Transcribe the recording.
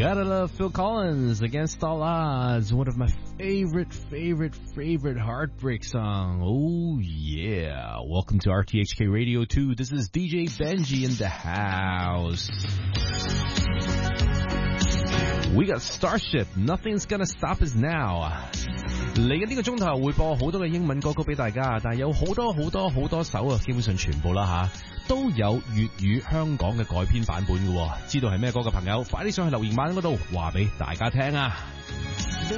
Gotta love Phil Collins, Against All Odds, one of my favorite heartbreak song. Oh yeah. Welcome to RTHK Radio 2. This is DJ Benji in the house. We got Starship, Nothing's Gonna Stop Us Now. 嚟緊呢個鐘頭會播好多嘅英文歌曲俾大家，但係有好多首啊，基本上全部啦都有粵語香港嘅改編版本嘅。知道係咩歌嘅朋友，快啲上去留言板嗰度話俾大家聽啊！